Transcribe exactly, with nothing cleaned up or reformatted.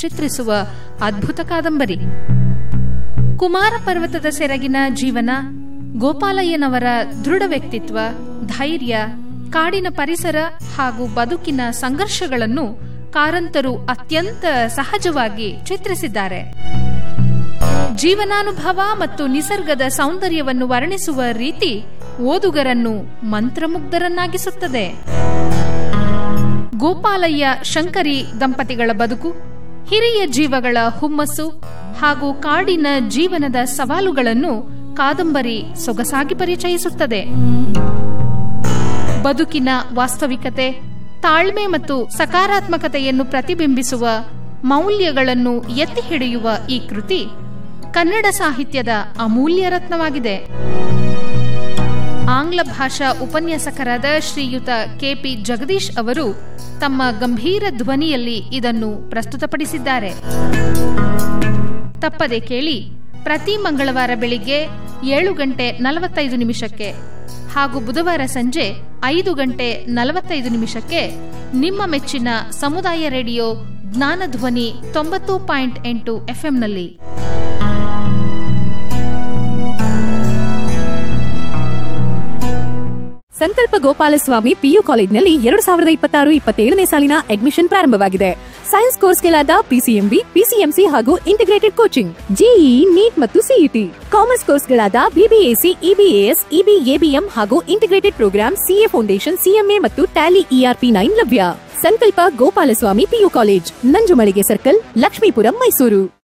ಚಿತ್ರಿಸುವ ಅದ್ಭುತ ಕಾದಂಬರಿ. ಕುಮಾರ ಪರ್ವತದ ಸೆರಗಿನ ಜೀವನ, ಗೋಪಾಲಯ್ಯನವರ ದೃಢ ವ್ಯಕ್ತಿತ್ವ, ಧೈರ್ಯ, ಕಾಡಿನ ಪರಿಸರ ಹಾಗೂ ಬದುಕಿನ ಸಂಘರ್ಷಗಳನ್ನು ಕಾರಂತರು ಅತ್ಯಂತ ಸಹಜವಾಗಿ ಚಿತ್ರಿಸಿದ್ದಾರೆ. ಜೀವನಾನುಭವ ಮತ್ತು ನಿಸರ್ಗದ ಸೌಂದರ್ಯವನ್ನು ವರ್ಣಿಸುವ ರೀತಿ ಓದುಗರನ್ನು ಮಂತ್ರಮುಗ್ಧರನ್ನಾಗಿಸುತ್ತದೆ. ಗೋಪಾಲಯ್ಯ ಶಂಕರಿ ದಂಪತಿಗಳ ಬದುಕು, ಹಿರಿಯ ಜೀವಗಳ ಹುಮ್ಮಸ್ಸು ಹಾಗೂ ಕಾಡಿನ ಜೀವನದ ಸವಾಲುಗಳನ್ನು ಕಾದಂಬರಿ ಸೊಗಸಾಗಿ ಪರಿಚಯಿಸುತ್ತದೆ. ಬದುಕಿನ ವಾಸ್ತವಿಕತೆ, ತಾಳ್ಮೆ ಮತ್ತು ಸಕಾರಾತ್ಮಕತೆಯನ್ನು ಪ್ರತಿಬಿಂಬಿಸುವ ಮೌಲ್ಯಗಳನ್ನು ಎತ್ತಿ ಹಿಡಿಯುವ ಈ ಕೃತಿ ಕನ್ನಡ ಸಾಹಿತ್ಯದ ಅಮೂಲ್ಯ ರತ್ನವಾಗಿದೆ. ಆಂಗ್ಲ ಭಾಷಾ ಉಪನ್ಯಾಸಕರಾದ ಶ್ರೀಯುತ ಕೆಪಿ ಜಗದೀಶ್ ಅವರು ತಮ್ಮ ಗಂಭೀರ ಧ್ವನಿಯಲ್ಲಿ ಇದನ್ನು ಪ್ರಸ್ತುತಪಡಿಸಿದ್ದಾರೆ. ತಪ್ಪದೆ ಕೇಳಿ, ಪ್ರತಿ ಮಂಗಳವಾರ ಬೆಳಿಗ್ಗೆ ಏಳು ಗಂಟೆ ನಲವತ್ತೈದು ನಿಮಿಷಕ್ಕೆ ಹಾಗೂ ಬುಧವಾರ ಸಂಜೆ ಐದು ಗಂಟೆ ನಲವತ್ತೈದು ನಿಮಿಷಕ್ಕೆ ನಿಮ್ಮ ಮೆಚ್ಚಿನ ಸಮುದಾಯ ರೇಡಿಯೋ ಜ್ಞಾನಧ್ವನಿ ತೊಂಬತ್ತು ಪಾಯಿಂಟ್ ಎಂಟು ಎಫ್ಎಂನಲ್ಲಿ. ಸಂಕಲ್ಪ ಗೋಪಾಲಸ್ವಾಮಿ ಪಿಯು ಕಾಲೇಜಿನಲ್ಲಿ ಎರಡು ಸಾವಿರದ ಇಪ್ಪತ್ತಾರು ಇಪ್ಪತ್ತೇಳನೇ ಸಾಲಿನ ಅಡ್ಮಿಷನ್ ಪ್ರಾರಂಭವಾಗಿದೆ. ಸೈನ್ಸ್ ಕೋರ್ಸ್ಗಳಾದ ಪಿಸಿಎಂಬಿ, ಪಿಸಿಎಂಸಿ ಹಾಗೂ ಇಂಟಿಗ್ರೇಟೆಡ್ ಕೋಚಿಂಗ್, ಜೆಇಇ, ನೀಟ್ ಮತ್ತು ಸಿಇಟಿ. ಕಾಮರ್ಸ್ ಕೋರ್ಸ್ಗಳಾದ ಬಿಬಿಎಸಿ, ಇಬಿಎಎಸ್, ಇಬಿಎಬಿಎಂ ಹಾಗೂ integrated program CA foundation, CMA ಮತ್ತು ಟ್ಯಾಲಿ ಇಆರ್ಪಿ ನೈನ್ ಲಭ್ಯ. ಸಂಕಲ್ಪ Gopalaswamy PU college, Nanjumalige circle, Lakshmipuram, Mysuru.